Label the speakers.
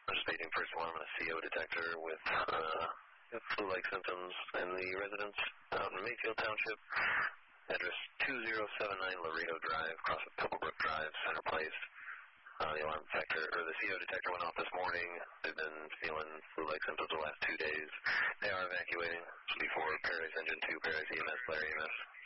Speaker 1: Participating first alarm on a CO detector with flu-like symptoms in the residence out in Mayfield Township. Address 2079 Laredo Drive, across of Pebblebrook Drive, Center Place. The alarm detector, or the CO detector went off this morning. They've been feeling flu-like symptoms the last 2 days. They are evacuating. This will be for Paradise Engine 2, Paradise EMS, Blair EMS.